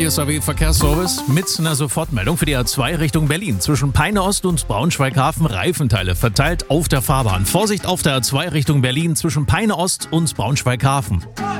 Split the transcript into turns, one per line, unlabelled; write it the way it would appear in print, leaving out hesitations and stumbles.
Hier ist AW Verkehrsservice mit einer Sofortmeldung für die A2 Richtung Berlin. Zwischen Peine Ost und Braunschweig-Hafen Reifenteile verteilt auf der Fahrbahn. Vorsicht auf der A2 Richtung Berlin zwischen Peine Ost und Braunschweig-Hafen.